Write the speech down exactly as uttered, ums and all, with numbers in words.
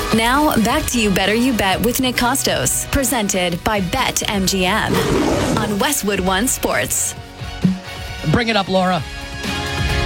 Now, back to You Better You Bet with Nick Costos, presented by BetMGM on Westwood One Sports. Bring it up, Laura.